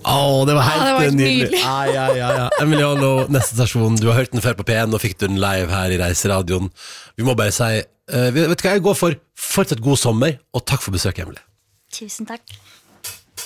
Det var helt det var nydelig. Ja. Emilie Olo, neste stasjon. Du har hørt den før på P1, nå fikk du den live her i Reiseradioen. Vi må bare si, vet du hva, jeg går for fortsatt god sommer, og takk for besøket, Emilie. Tusen takk.